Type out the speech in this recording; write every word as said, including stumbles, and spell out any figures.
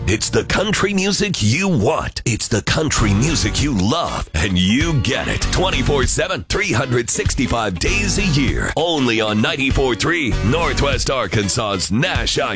It's the country music you want. It's the country music you love. And you get it twenty-four seven, three hundred sixty-five days a year. Only on ninety-four point three Northwest Arkansas's Nash I